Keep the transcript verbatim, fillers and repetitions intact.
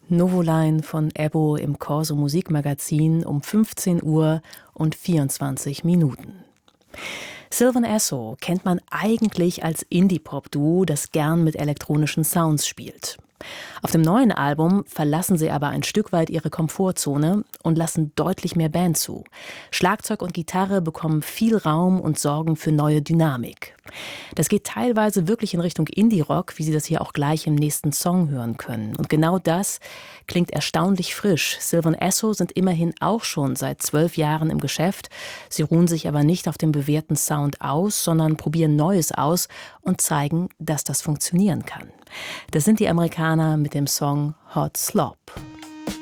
Novoline von Ebbo im Corso Musikmagazin um fünfzehn Uhr und vierundzwanzig Minuten. Sylvan Esso kennt man eigentlich als Indie-Pop-Duo, das gern mit elektronischen Sounds spielt. Auf dem neuen Album verlassen sie aber ein Stück weit ihre Komfortzone und lassen deutlich mehr Band zu. Schlagzeug und Gitarre bekommen viel Raum und sorgen für neue Dynamik. Das geht teilweise wirklich in Richtung Indie-Rock, wie Sie das hier auch gleich im nächsten Song hören können. Und genau das klingt erstaunlich frisch. Sylvan Esso sind immerhin auch schon seit zwölf Jahren im Geschäft. Sie ruhen sich aber nicht auf dem bewährten Sound aus, sondern probieren Neues aus und zeigen, dass das funktionieren kann. Das sind die Amerikaner mit dem Song Hot Slop.